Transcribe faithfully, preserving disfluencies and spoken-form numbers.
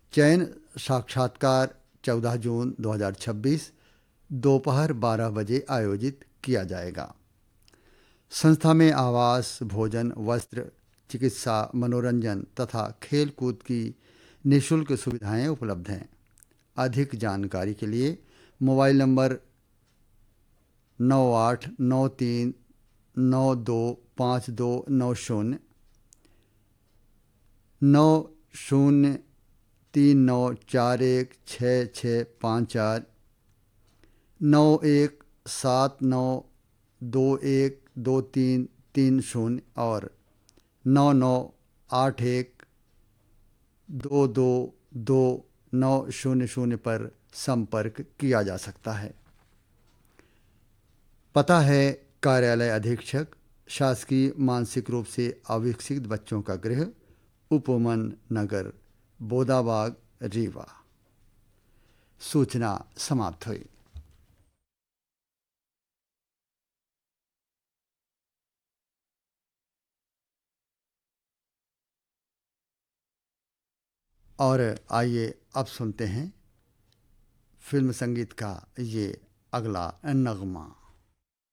चयन साक्षात्कार चौदह जून दो हज़ार छब्बीस दोपहर बारह बजे आयोजित किया जाएगा। संस्था में आवास, भोजन, वस्त्र, चिकित्सा, मनोरंजन तथा खेल कूद की निःशुल्क सुविधाएं उपलब्ध हैं। अधिक जानकारी के लिए मोबाइल नंबर नौ आठ नौ तीन नौ दो पाँच दो नौ शून्य, नौ शून्य तीन नौ चार एक छः छः पाँच चार, नौ एक सात नौ दो एक दो तीन तीन शून्य और नौ नौ आठ एक दो दो दो नौ शून्य शून्य पर संपर्क किया जा सकता है। पता है कार्यालय अधीक्षक, शासकीय मानसिक रूप से अविकसित बच्चों का गृह, उपवन नगर, बोदाबाग, रीवा। सूचना समाप्त हुई। और आइए अब सुनते हैं फिल्म संगीत का ये अगला नगमा।